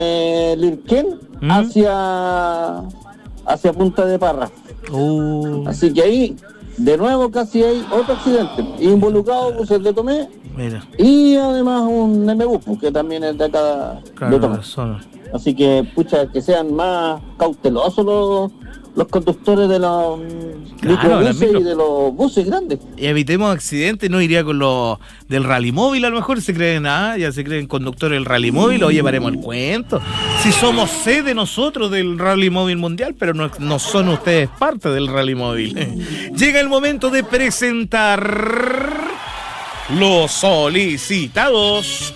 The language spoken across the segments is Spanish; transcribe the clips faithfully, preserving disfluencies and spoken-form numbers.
eh, Lirquén ¿Mm? hacia, hacia Punta de Parra. Uh. Así que ahí, de nuevo, casi hay otro accidente. Involucrado buses de Tomé. Mira. Y además un M B U, que también es de acá claro, de Tomé. Así que, pucha, que sean más cautelosos los, los conductores de los claro, microbuses micro... y de los buses grandes. Y evitemos accidentes, no iría con los del rally móvil, a lo mejor se creen, ah, ya se creen conductores del rally móvil, o llevaremos el cuento. Si somos sede nosotros del rally móvil mundial, pero no, no son ustedes parte del rally móvil. Llega el momento de presentar los solicitados.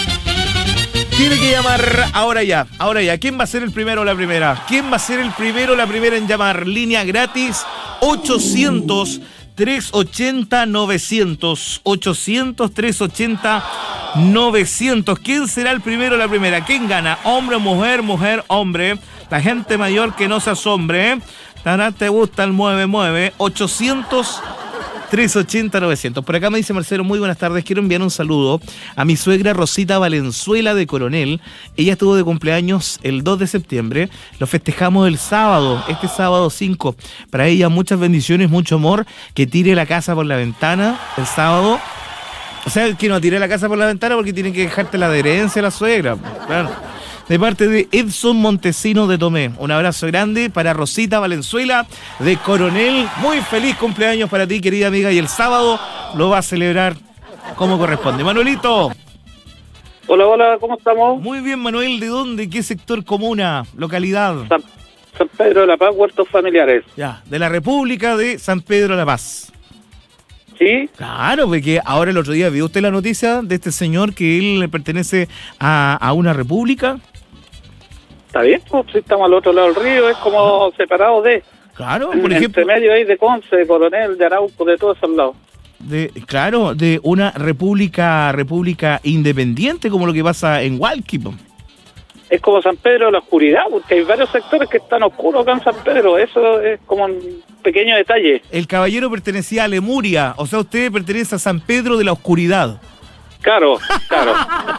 Tiene que llamar ahora ya, ahora ya. ¿Quién va a ser el primero o la primera? ¿Quién va a ser el primero o la primera en llamar? Línea gratis ochocientos, trescientos ochenta, novecientos. ochocientos, trescientos ochenta, novecientos. ¿Quién será el primero o la primera? ¿Quién gana? Hombre, mujer, mujer, hombre. La gente mayor que no se asombre, ¿eh? Tará, te gusta el mueve, mueve. ochocientos, trescientos ochenta, novecientos. Por acá me dice Marcelo, muy buenas tardes, quiero enviar un saludo a mi suegra Rosita Valenzuela de Coronel. Ella estuvo de cumpleaños el dos de septiembre, lo festejamos el sábado, este sábado cinco. Para ella muchas bendiciones, mucho amor, que tire la casa por la ventana el sábado. O sea, que no tire la casa por la ventana porque tienen que dejarte la adherencia a la suegra, claro. De parte de Edson Montesino de Tomé. Un abrazo grande para Rosita Valenzuela de Coronel. Muy feliz cumpleaños para ti, querida amiga. Y el sábado lo va a celebrar como corresponde. Manuelito. Hola, hola, ¿cómo estamos? Muy bien, Manuel. ¿De dónde? ¿Qué sector, comuna, localidad? San, San Pedro de la Paz, Huertos Familiares. Ya, de la República de San Pedro de la Paz. ¿Sí? Claro, porque ahora el otro día vio usted la noticia de este señor que él le pertenece a, a una república. Está bien, pues si estamos al otro lado del río, es como separado de... Claro, por ejemplo... Entre medio ahí de Conce, de Coronel, de Arauco, de todos esos lados. De, claro, de una república república independiente, como lo que pasa en Hualqui. Es como San Pedro de la oscuridad, porque hay varios sectores que están oscuros acá en San Pedro, eso es como un pequeño detalle. El caballero pertenecía a Lemuria, o sea, usted pertenece a San Pedro de la oscuridad. Claro, claro.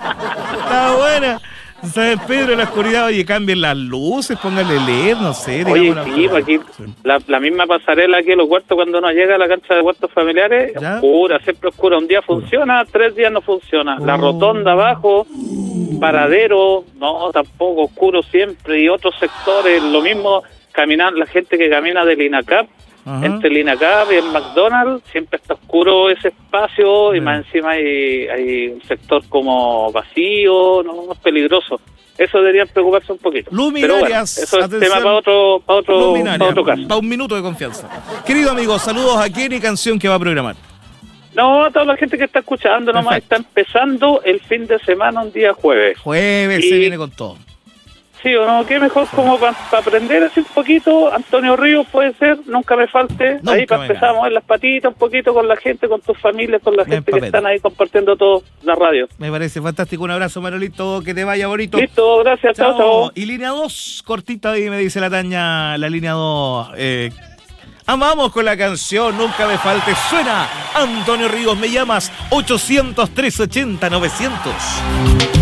Está buena. San Pedro de la oscuridad, oye, cambien las luces, pónganle L E D, no sé. Oye, sí, pues aquí sí. La, la misma pasarela aquí en los huertos cuando uno llega a la cancha de huertos familiares, ¿ya? Oscura, siempre oscura. Un día funciona, tres días no funciona. La rotonda abajo, paradero, no, tampoco, oscuro siempre. Y otros sectores, lo mismo, caminar, la gente que camina del INACAP, ajá, entre el INACAP y el McDonald's, siempre está oscuro ese espacio, bien, y más encima hay, hay un sector como vacío, no, es peligroso. Eso deberían preocuparse un poquito. Luminarias. Pero bueno, eso es tema para otro, para otro, para otro caso. Para un minuto de confianza. Querido amigo, saludos a quién y canción que va a programar. No, a toda la gente que está escuchando, nomás está empezando el fin de semana un día jueves. Jueves, y se viene con todo. Sí o no, qué mejor como para pa aprender así un poquito. Antonio Ríos puede ser, nunca me falte. Nunca ahí para empezar a mover las patitas un poquito con la gente, con tus familias, con la Bien, gente papel. que están ahí compartiendo todo la radio. Me parece fantástico, un abrazo, Manolito, que te vaya bonito. Listo, gracias, chao, chao. Y línea dos, cortita ahí me dice la Taña, la línea dos. Eh, amamos con la canción, nunca me falte. Suena Antonio Ríos, me llamas ochocientos, trescientos ochenta, novecientos.